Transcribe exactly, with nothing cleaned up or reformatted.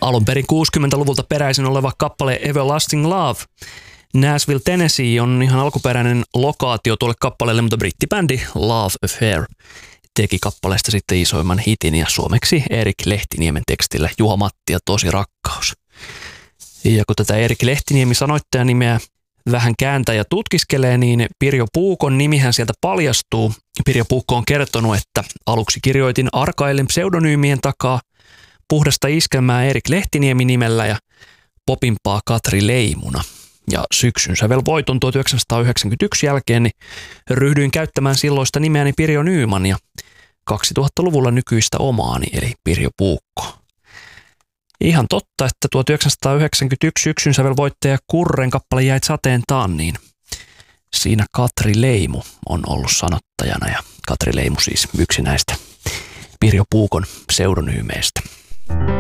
Alun perin kuusikymmentäluvulta peräisin oleva kappale Everlasting Love. Nashville, Tennessee on ihan alkuperäinen lokaatio tuolle kappaleelle, mutta brittibändi Love Affair teki kappaleesta sitten isoimman hitin ja suomeksi Erik Lehtiniemen tekstillä Juha Matti ja Tosi rakkaus. Ja kun tätä Erik Lehtiniemi sanoittajan nimeä vähän kääntää ja tutkiskelee, niin Pirjo Puukon nimihän sieltä paljastuu. Pirjo Puukko on kertonut, että aluksi kirjoitin arkaillen pseudonyymien takaa puhdasta iskelmää Erik Lehtiniemi nimellä ja popimpaa Katri Leimuna. Ja syksyn sävelvoiton tuhatyhdeksänsataayhdeksänkymmentäyksi jälkeen niin ryhdyin käyttämään silloista nimeäni Pirjo Nyman ja kaksituhattaluvulla nykyistä omaani eli Pirjo Puukko. Ihan totta, että tuhatyhdeksänsataayhdeksänkymmentäyksi syksyn sävelvoittaja Kurren kappale Jäit sateen taanniin. Siinä Katri Leimu on ollut sanottajana ja Katri Leimu siis yksi näistä Pirjo Puukon pseudonyymeistä.